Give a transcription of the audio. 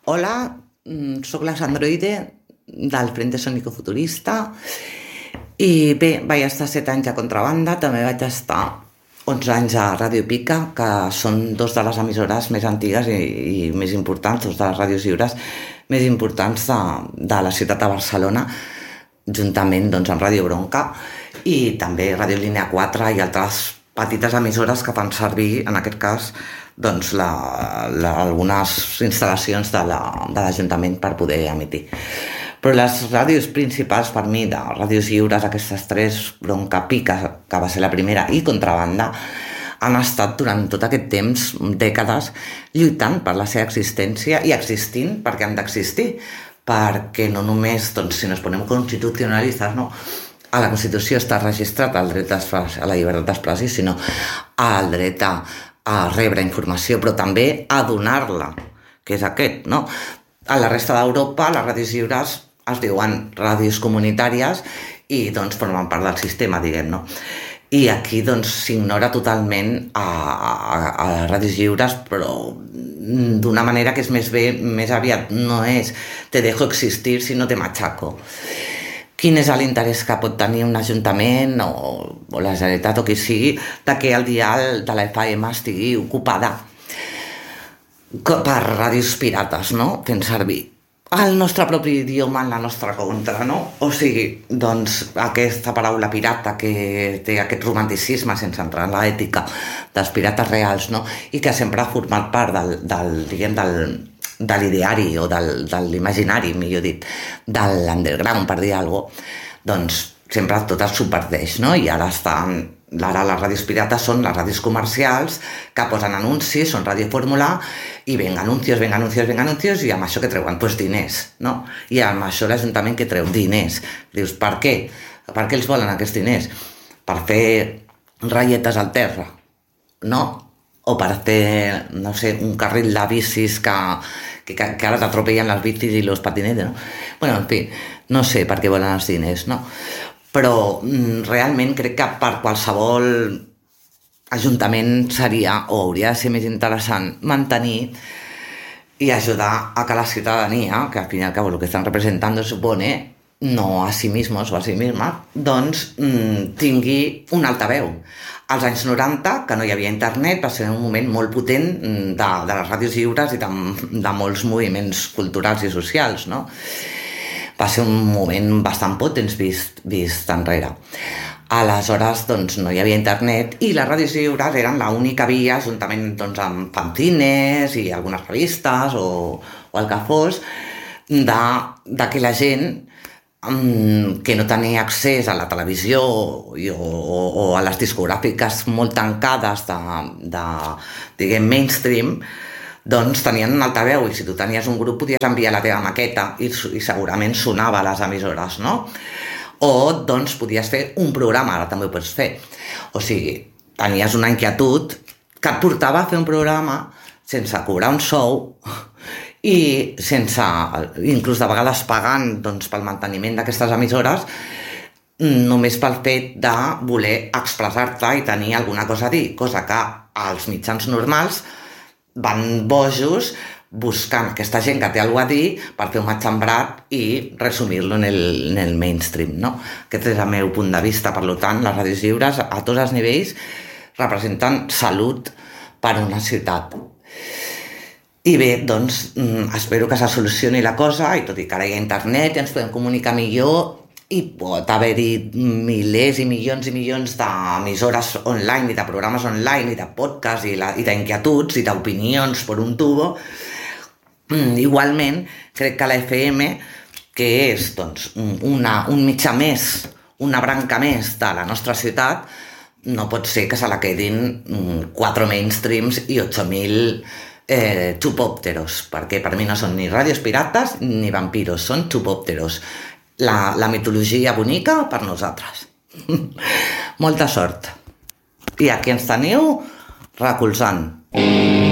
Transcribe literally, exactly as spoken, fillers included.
Hola, mm, sóc la Sandroide del Frente Sónico Futurista i bé, vaig estar set anys a Contrabanda, també vaig estar onze anys a Ràdio Pica, que són dos de les emissores més antigues i, i més importants, dos de les ràdios lliures més importants de, de la ciutat de Barcelona, juntament doncs, amb Ràdio Bronca i també Ràdio Línia quatre i altres petites emissores que fan servir, en aquest cas, doncs, la, la, algunes instal·lacions de l'Ajuntament per poder emitir. Però les ràdios principals per mi, de ràdios lliures, aquestes tres, Bronca, Pica, que va ser la primera, i Contrabanda, han estat durant tot aquest temps, dècades, lluitant per la seva existència i existint perquè han d'existir, perquè no només, doncs, si nos ponem constitucionalistes, no, a la Constitució està registrat el dret a la llibertat d'expressió, sinó al dret a, a rebre informació, però també a donar-la, que és aquest, no? A la resta d'Europa, les ràdios lliures es diuen ràdios comunitàries i doncs formen part del sistema, diguem, no? I aquí doncs s'ignora totalment a, a, a les ràdios lliures, però d'una manera que és més bé, més aviat no és te dejo existir, sinó te machaco. Quin és l'interès que pot tenir un ajuntament o, o la Generalitat o qui sigui de que el dial de la F M estigui ocupada per ràdios pirates, no? Fent servir el nostre propi idioma en la nostra contra, no? O sigui, doncs aquesta paraula pirata que té aquest romanticisme sense entrar en l'ètica dels pirates reals, no? I que sempre ha format part del, del diguem, del de l'ideari o del, de l'imaginari, millor dit, de l'underground, per dir alguna cosa, doncs sempre tot es subverteix, no? I ara estan, ara les ràdios pirates són les ràdios comercials que posen anuncis, són ràdio fórmula, i venga anuncios, venga anuncios, venga anuncios, i amb això que treuen? Pues diners, no? I amb això l'Ajuntament que treu? Diners. Dius, per què? Per què els volen aquests diners? Per fer ratlletes al terra, no? O per fer, no sé, un carril de bicis que, que, que ara t'atropellen les bicis i los patinetes, no? Bueno, en fi, no sé per què volen els diners, no? Però mm, realment crec que per qualsevol ajuntament seria o hauria de ser més interessant mantenir i ajudar a que la ciutadania, que al fin y al cabo lo que están representando supone, no a sí mismos o a sí misma, doncs mm, tingui un altaveu. Als anys noranta, que no hi havia internet, va ser un moment molt potent de, de les ràdios lliures i de, de molts moviments culturals i socials, no? Va ser un moment bastant potent vist, vist enrere. Aleshores, doncs, no hi havia internet i les ràdios lliures eren l'única via, juntament doncs, amb fanzines i algunes revistes o, o el que fos, de, de que la gent que no tenia accés a la televisió o, o, o a les discogràfiques molt tancades de, de diguem, mainstream, doncs tenien un altaveu i si tu tenies un grup podies enviar la teva maqueta i, i segurament sonava a les emissores, no? O doncs podies fer un programa, ara també ho pots fer. O sigui, tenies una inquietud que et portava a fer un programa sense cobrar un sou i sense, inclús de vegades pagant doncs, pel manteniment d'aquestes emissores, només pel fet de voler expressar-te i tenir alguna cosa a dir, cosa que els mitjans normals van bojos buscant aquesta gent que té alguna a dir per fer un matxembrat i resumir-lo en el, en el mainstream, no? Aquest és el meu punt de vista. Per tant, les ràdios lliures a tots els nivells representen salut per a una ciutat. I bé, doncs, espero que se solucioni la cosa, i tot i que ara hi ha internet i ens podem comunicar millor, i pot haver-hi milers i milions i milions d'emissores online i de programes online i de podcast i, la, i d'inquietuds i d'opinions per un tubo, igualment crec que la F M, que és doncs, una, un mitjà més, una branca més de la nostra ciutat, no pot ser que se la quedin quatre mainstreams i ocho mil Eh, tupòpteros, perquè per mi no són ni ràdios pirates ni vampiros, són tupòpteros, la, la mitologia bonica per nosaltres. Molta sort, i aquí ens teniu recolzant.